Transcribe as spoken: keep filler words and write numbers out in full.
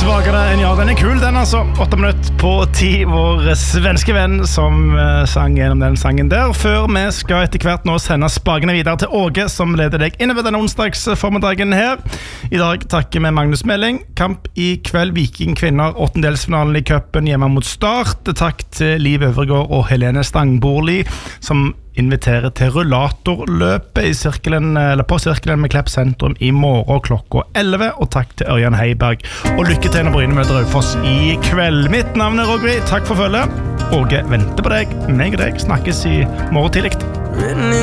svagere enn ja, den er kul den altså. Åtte minutter på ti, vår svenske venn som uh, sang gjennom den sangen der. Før vi skal etter hvert nå sende spagene videre til Åge, som leder deg innover denne onsdagsformiddagen her. I dag takker vi Magnus Melling. Kamp i kveld, Viking kvinner, åttendelsfinalen i cupen hjemme mot Start. Takk til Liv Øvergaard og Helene Stangborli, som inviterer til rullatorløpet i sirkelen, eller på sirkelen med Klepp sentrum i morgen klokka elleve, og takk til Ørjan Heiberg og lykke til når Bryne møter Raufoss i kveld. Mitt navn er Rogvi, takk for følget. Åge venter på deg, meg og deg snakkes i morgen tidlig.